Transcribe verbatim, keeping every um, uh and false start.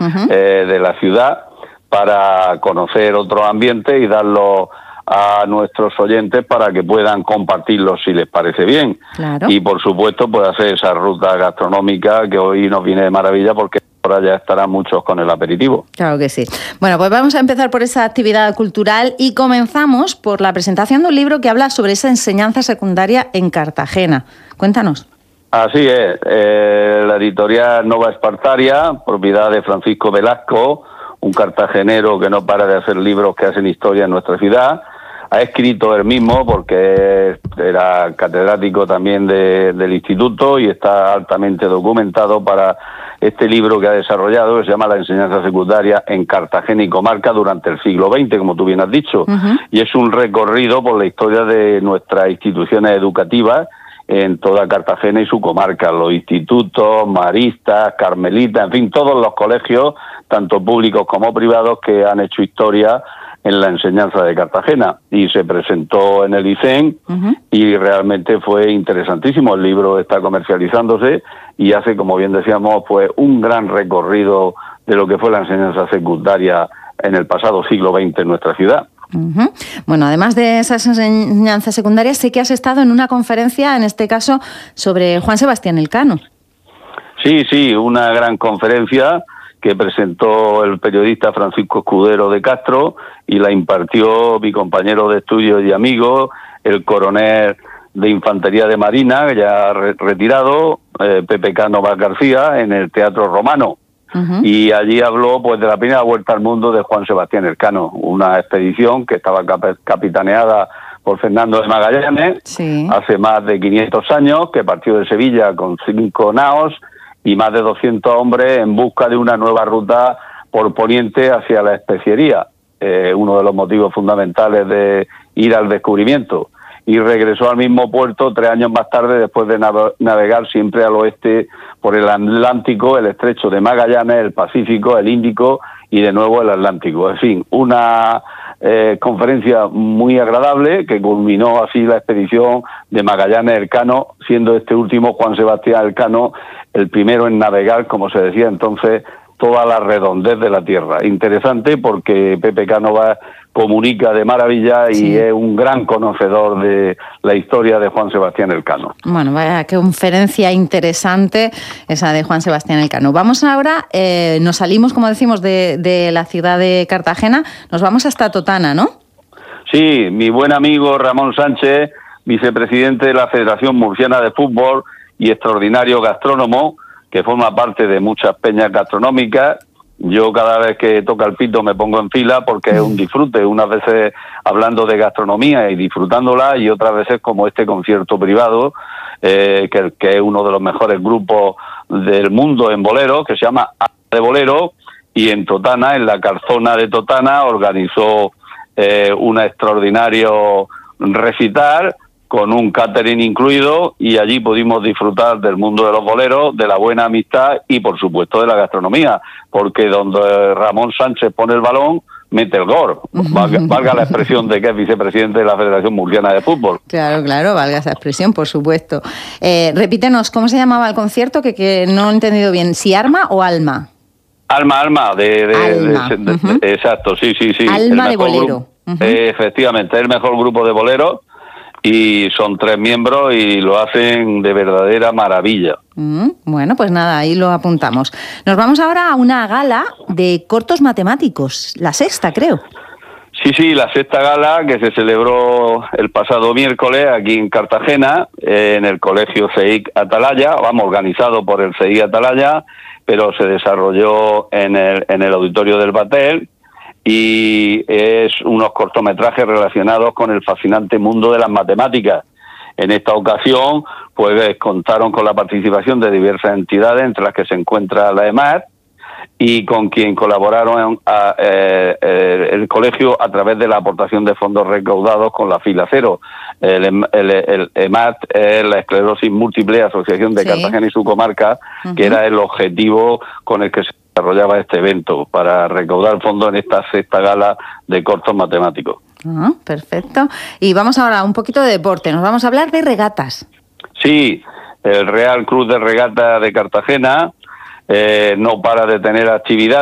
uh-huh. eh, de la ciudad para conocer otro ambiente y darlo a nuestros oyentes para que puedan compartirlo si les parece bien. Claro. Y por supuesto pues hacer esa ruta gastronómica que hoy nos viene de maravilla porque ahora ya estarán muchos con el aperitivo. Claro que sí. Bueno, pues vamos a empezar por esa actividad cultural y comenzamos por la presentación de un libro que habla sobre esa enseñanza secundaria en Cartagena. Cuéntanos. Así es, eh, la editorial Nova Espartaria, propiedad de Francisco Velasco, un cartagenero que no para de hacer libros que hacen historia en nuestra ciudad. Ha escrito él mismo porque era catedrático también de, del instituto y está altamente documentado para este libro que ha desarrollado, que se llama La enseñanza secundaria en Cartagena y comarca durante el siglo veinte, como tú bien has dicho. Uh-huh. Y es un recorrido por la historia de nuestras instituciones educativas en toda Cartagena y su comarca, los institutos, maristas, carmelitas, en fin, todos los colegios, tanto públicos como privados, que han hecho historia en la enseñanza de Cartagena. Y se presentó en el I C E N uh-huh. y realmente fue interesantísimo. El libro está comercializándose y hace, como bien decíamos, pues un gran recorrido de lo que fue la enseñanza secundaria en el pasado siglo veinte en nuestra ciudad. Uh-huh. Bueno, además de esas enseñanzas secundarias, sé que has estado en una conferencia, en este caso, sobre Juan Sebastián Elcano. Sí, sí, una gran conferencia que presentó el periodista Francisco Escudero de Castro y la impartió mi compañero de estudios y amigo, el coronel de Infantería de Marina, ya re- retirado, eh, Pepe Cánovas García, en el Teatro Romano. Uh-huh. Y allí habló pues de la primera vuelta al mundo de Juan Sebastián Elcano, una expedición que estaba cap- capitaneada por Fernando de Magallanes, sí. hace más de quinientos años, que partió de Sevilla con cinco naos y más de doscientos hombres en busca de una nueva ruta por poniente hacia la especiería, eh, uno de los motivos fundamentales de ir al descubrimiento. Y regresó al mismo puerto tres años más tarde, después de nav- navegar siempre al oeste por el Atlántico, el estrecho de Magallanes, el Pacífico, el Índico y de nuevo el Atlántico. En fin, una eh, conferencia muy agradable que culminó así la expedición de Magallanes Elcano, siendo este último, Juan Sebastián Elcano, el primero en navegar, como se decía entonces, toda la redondez de la Tierra. Interesante porque Pepe Cánovas comunica de maravilla y sí. es un gran conocedor de la historia de Juan Sebastián Elcano. Bueno, vaya conferencia interesante esa de Juan Sebastián Elcano. Vamos ahora, eh, nos salimos, como decimos, de, de la ciudad de Cartagena, nos vamos hasta Totana, ¿no? Sí, mi buen amigo Ramón Sánchez, vicepresidente de la Federación Murciana de Fútbol y extraordinario gastrónomo, que forma parte de muchas peñas gastronómicas. Yo cada vez que toca el pito me pongo en fila porque es un disfrute, unas veces hablando de gastronomía y disfrutándola y otras veces como este concierto privado, eh, que, que es uno de los mejores grupos del mundo en bolero, que se llama de Bolero, y en Totana, en la Carzona de Totana, organizó eh, un extraordinario recital con un catering incluido, y allí pudimos disfrutar del mundo de los boleros, de la buena amistad y, por supuesto, de la gastronomía, porque donde Ramón Sánchez pone el balón, mete el gol. Valga, valga la expresión de que es vicepresidente de la Federación Murciana de Fútbol. Claro, claro, valga esa expresión, por supuesto. Eh, repítenos, ¿cómo se llamaba el concierto? Que, que no he entendido bien. ¿Si Arma o Alma? Alma, Alma, de... de, Alma. de, de, Uh-huh. de exacto, sí, sí, sí. Alma de bolero. Grupo, uh-huh. eh, efectivamente, es el mejor grupo de boleros. Y son tres miembros y lo hacen de verdadera maravilla. Mm, bueno, pues nada, ahí lo apuntamos. Nos vamos ahora a una gala de cortos matemáticos, la sexta, creo. Sí, sí, la sexta gala que se celebró el pasado miércoles aquí en Cartagena, en el Colegio C E I C Atalaya, vamos, organizado por el C E I C Atalaya, pero se desarrolló en el, en el auditorio del Batel. Y es unos cortometrajes relacionados con el fascinante mundo de las matemáticas. En esta ocasión, pues contaron con la participación de diversas entidades, entre las que se encuentra la EMAT, y con quien colaboraron a, eh, eh, el colegio a través de la aportación de fondos recaudados con la fila cero. El, el, el EMAT es la esclerosis múltiple, Asociación de sí. Cartagena y su comarca, uh-huh. que era el objetivo con el que se desarrollaba este evento, para recaudar fondos en esta sexta gala de cortos matemáticos. Ah, perfecto. Y vamos ahora a un poquito de deporte, nos vamos a hablar de regatas. Sí, el Real Club de Regata de Cartagena eh, no para de tener actividad.